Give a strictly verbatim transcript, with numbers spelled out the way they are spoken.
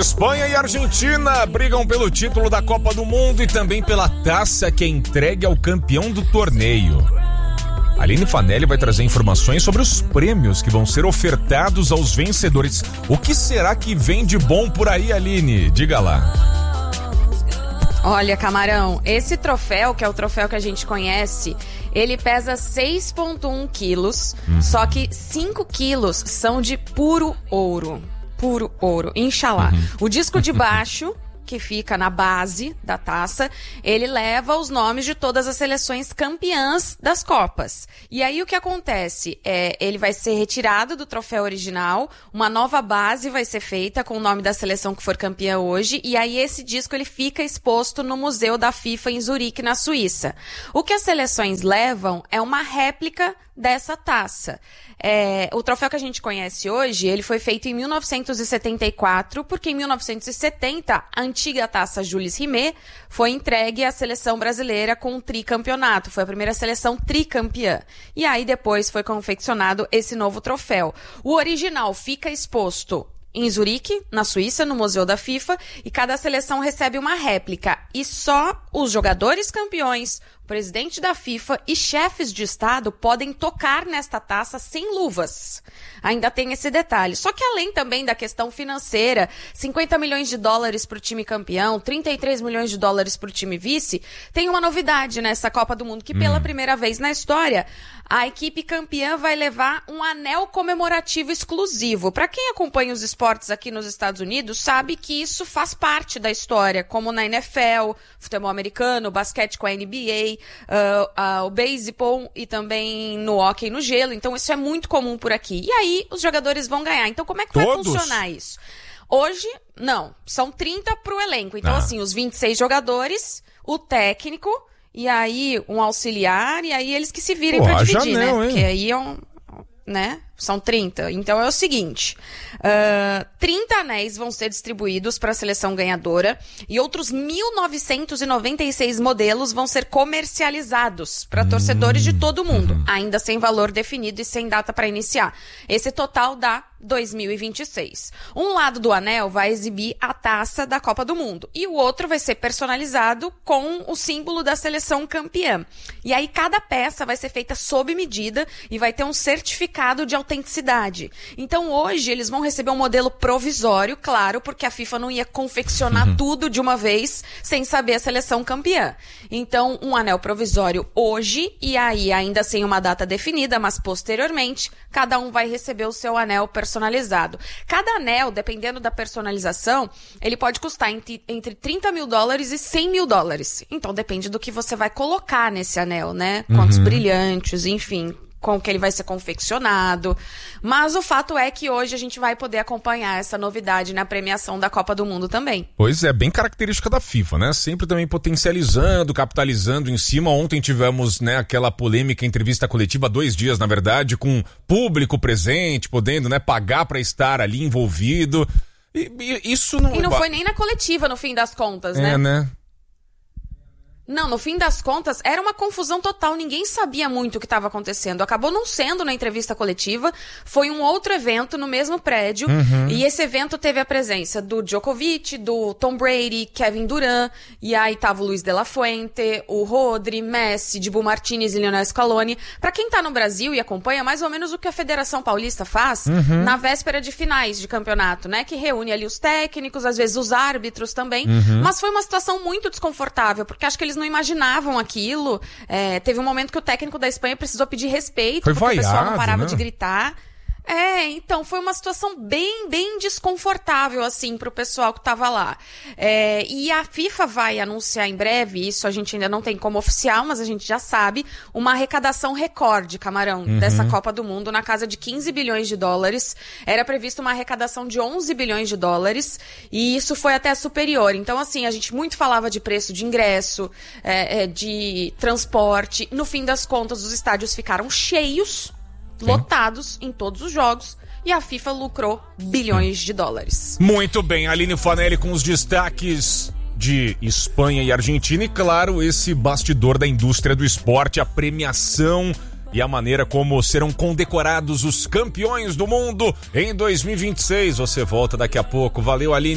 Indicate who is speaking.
Speaker 1: Espanha e Argentina brigam pelo título da Copa do Mundo e também pela taça que é entregue ao campeão do torneio. Aline Fanelli vai trazer informações sobre os prêmios que vão ser ofertados aos vencedores. O que será que vem de bom por aí, Aline? Diga lá.
Speaker 2: Olha, Camarão, esse troféu, que é o troféu que a gente conhece, ele pesa seis vírgula um quilos, uhum. Só que cinco quilos são de puro ouro. Puro ouro, Inxalá. Uhum. O disco de baixo, que fica na base da taça, ele leva os nomes de todas as seleções campeãs das Copas. E aí o que acontece? É, ele vai ser retirado do troféu original, uma nova base vai ser feita com o nome da seleção que for campeã hoje, e aí esse disco ele fica exposto no Museu da FIFA em Zurique, na Suíça. O que as seleções levam é uma réplica dessa taça. É, o troféu que a gente conhece hoje, ele foi feito em mil novecentos e setenta e quatro, porque em mil novecentos e setenta, a antiga taça Jules Rimet foi entregue à seleção brasileira com um tricampeonato. Foi a primeira seleção tricampeã. E aí depois foi confeccionado esse novo troféu. O original fica exposto em Zurique, na Suíça, no Museu da FIFA, e cada seleção recebe uma réplica. E só os jogadores campeões, o presidente da FIFA e chefes de Estado podem tocar nesta taça sem luvas. Ainda tem esse detalhe. Só que além também da questão financeira, cinquenta milhões de dólares para o time campeão, trinta e três milhões de dólares para o time vice, tem uma novidade nessa Copa do Mundo, que pela hum. primeira vez na história, a equipe campeã vai levar um anel comemorativo exclusivo. Para quem acompanha os esportes aqui nos Estados Unidos, sabe que isso faz parte da história, como na N F L, futebol americano, basquete com a N B A, uh, uh, o beisebol e também no hóquei no gelo. Então isso é muito comum por aqui. E aí os jogadores vão ganhar. Então como é que vai
Speaker 1: Todos?
Speaker 2: funcionar isso? Hoje, não. São trinta pro elenco. Então ah. assim, os vinte e seis jogadores, o técnico, e aí um auxiliar, e aí eles que se virem Pô, pra dividir, janela, né? Hein? Porque aí é um... né? São trinta. Então é o seguinte, uh, trinta anéis vão ser distribuídos para a seleção ganhadora e outros mil novecentos e noventa e seis modelos vão ser comercializados para hum, torcedores de todo o mundo, uhum. ainda sem valor definido e sem data para iniciar. Esse total dá dois mil e vinte e seis. Um lado do anel vai exibir a taça da Copa do Mundo e o outro vai ser personalizado com o símbolo da seleção campeã. E aí cada peça vai ser feita sob medida e vai ter um certificado de autenticidade. Então hoje eles vão receber um modelo provisório, claro, porque a FIFA não ia confeccionar uhum. tudo de uma vez sem saber a seleção campeã. Então um anel provisório hoje, e aí ainda sem uma data definida, mas posteriormente cada um vai receber o seu anel personalizado. personalizado. Cada anel, dependendo da personalização, ele pode custar entre, entre trinta mil dólares e cem mil dólares. Então depende do que você vai colocar nesse anel, né? Quantos uhum. brilhantes, enfim, com que ele vai ser confeccionado. Mas o fato é que hoje a gente vai poder acompanhar essa novidade na premiação da Copa do Mundo também.
Speaker 1: Pois é, bem característica da FIFA, né? Sempre também potencializando, capitalizando em cima. Ontem tivemos, né, aquela polêmica entrevista coletiva, dois dias, na verdade, com público presente, podendo, né, pagar para estar ali envolvido. E, e isso não...
Speaker 2: E não foi nem na coletiva, no fim das contas, né?
Speaker 1: É, né?
Speaker 2: Não, no fim das contas, era uma confusão total, ninguém sabia muito o que estava acontecendo. Acabou não sendo na entrevista coletiva, foi um outro evento no mesmo prédio, uhum. e esse evento teve a presença do Djokovic, do Tom Brady, Kevin Durant, e aí tava o Luiz de la Fuente, o Rodri, Messi, Dibu Martinez e Lionel Scaloni. Pra quem tá no Brasil e acompanha mais ou menos o que a Federação Paulista faz uhum. na véspera de finais de campeonato, né, que reúne ali os técnicos, às vezes os árbitros também, uhum. mas foi uma situação muito desconfortável, porque acho que eles não imaginavam aquilo. É, teve um momento que o técnico da Espanha precisou pedir respeito,
Speaker 1: foi
Speaker 2: porque
Speaker 1: vaiado,
Speaker 2: o pessoal não parava
Speaker 1: né?
Speaker 2: de gritar. É, então foi uma situação bem, bem desconfortável, assim, pro pessoal que tava lá. É, e a FIFA vai anunciar em breve, isso a gente ainda não tem como oficial, mas a gente já sabe, uma arrecadação recorde, Camarão, uhum. dessa Copa do Mundo, na casa de quinze bilhões de dólares. Era previsto uma arrecadação de onze bilhões de dólares, e isso foi até superior. Então, assim, a gente muito falava de preço de ingresso, é, é, de transporte. No fim das contas, os estádios ficaram cheios, Sim. lotados em todos os jogos, e a FIFA lucrou bilhões de dólares.
Speaker 1: Muito bem, Aline Fanelli com os destaques de Espanha e Argentina e, claro, esse bastidor da indústria do esporte, a premiação e a maneira como serão condecorados os campeões do mundo em dois mil e vinte e seis. Você volta daqui a pouco. Valeu, Aline.